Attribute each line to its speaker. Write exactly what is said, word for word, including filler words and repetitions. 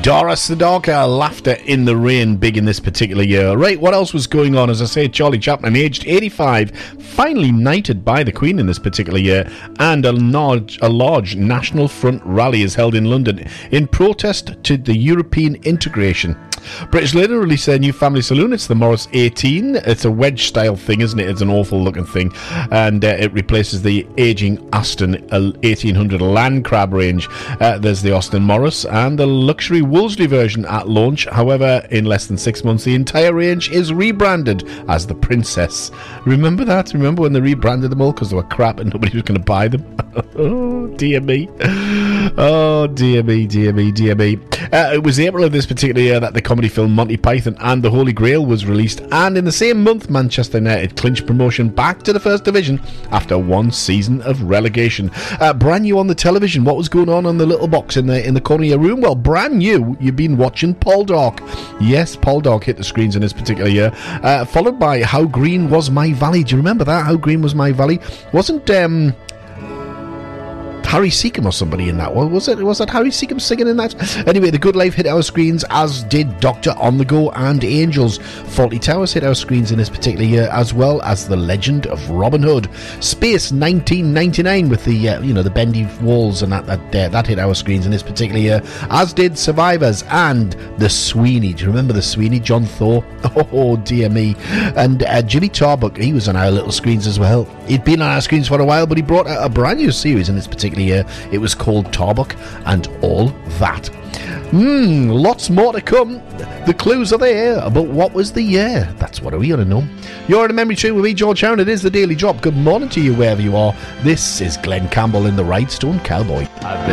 Speaker 1: Doris the Dog, uh, Laughter in the Rain, big in this particular year. Right, what else was going on? As I say, Charlie Chaplin, aged eighty-five, finally knighted by the Queen in this particular year, and a large, a large National Front rally is held in London in protest to the European integration. British Linen released their new family saloon. It's the Morris eighteen. It's a wedge style thing, isn't it? It's an awful looking thing, and uh, it replaces the aging Aston eighteen hundred Land Crab range. Uh, there's the Austin Morris and the luxury Wolseley version at launch. However, in less than six months, the entire range is rebranded as the Princess. Remember that? Remember when they rebranded them all because they were crap and nobody was going to buy them? Oh dear me. Oh dear me, dear me, dear me. Uh, it was April of this particular year that the comedy film Monty Python and the Holy Grail was released, and in the same month Manchester United clinched promotion back to the First Division after one season of relegation. Uh, brand new on the television, what was going on on the little box in the in the corner of your room? Well, brand new, you've been watching Poldark. Yes, Poldark hit the screens in this particular year, uh, followed by How Green Was My Valley. Do you remember that? How Green Was My Valley? Wasn't um Harry Seacombe or somebody in that one? Was it? Was that Harry Seacombe singing in that? Anyway, The Good Life hit our screens, as did Doctor On The Go and Angels. Fawlty Towers hit our screens in this particular year, as well as The Legend of Robin Hood. Space nineteen ninety-nine with the uh, you know the bendy walls and that that uh, that hit our screens in this particular year, as did Survivors and The Sweeney. Do you remember The Sweeney? John Thor. Oh dear me. And uh, Jimmy Tarbuck, he was on our little screens as well. He'd been on our screens for a while, but he brought out a brand new series in this particular year. It was called Tarbuck and All That. Hmm, lots more to come. The clues are there, but what was the year? That's what we want to know. You're in a memory tree with me, George Hound. It is the Daily Drop. Good morning to you wherever you are. This is Glenn Campbell in the Rhinestone Cowboy. I've been